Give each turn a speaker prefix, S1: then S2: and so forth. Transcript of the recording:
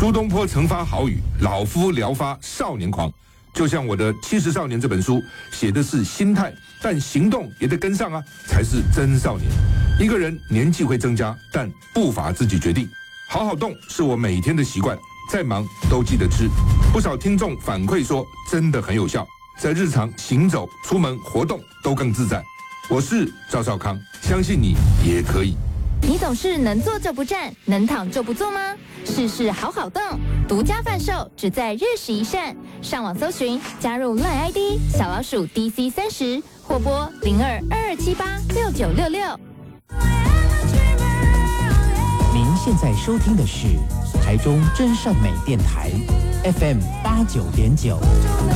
S1: 苏东坡曾发好语：老夫聊发少年狂。就像我的《70少年》这本书写的是心态，但行动也得跟上啊，才是真少年。一个人年纪会增加，但步伐自己决定。好好动是我每天的习惯，再忙都记得吃。不少听众反馈说，真的很有效，在日常行走、出门活动都更自在。我是赵少康，相信你也可以。
S2: 你总是能坐就不站，能躺就不坐吗？事事好好动，独家贩售，只在日食一善。上网搜寻，加入 LINE ID 小老鼠 DC30，或拨0222786966。
S3: 您现在收听的是台中真善美电台 FM 89.9。